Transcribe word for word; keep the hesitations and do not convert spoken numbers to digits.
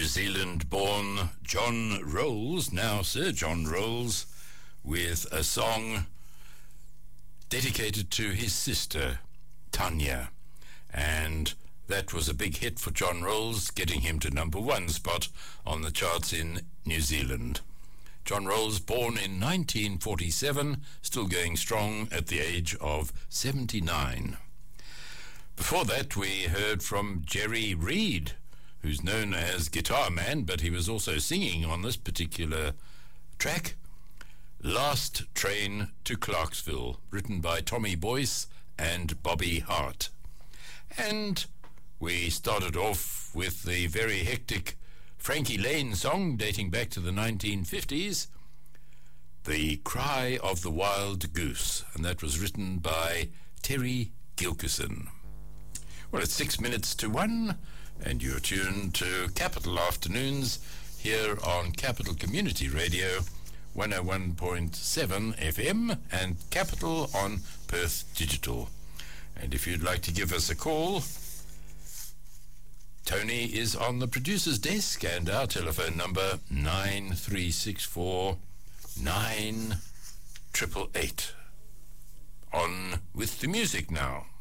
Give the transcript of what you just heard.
Zealand-born John Rolls, now Sir John Rolls, with a song dedicated to his sister, Tanya. And that was a big hit for John Rolls, getting him to number one spot on the charts in New Zealand. John Rolls, born in nineteen forty-seven, still going strong at the age of seventy-nine. Before that, we heard from Jerry Reed, who's known as Guitar Man, but he was also singing on this particular track, Last Train to Clarksville, written by Tommy Boyce and Bobby Hart. And we started off with the very hectic Frankie Lane song dating back to the nineteen fifties, The Cry of the Wild Goose, and that was written by Terry Gilkison. Well, it's six minutes to one, and you're tuned to Capital Afternoons here on Capital Community Radio, one oh one point seven F M, and Capital on Perth Digital. And if you'd like to give us a call, Tony is on the producer's desk, and our telephone number nine three six four nine eight eight eight. On with the music now.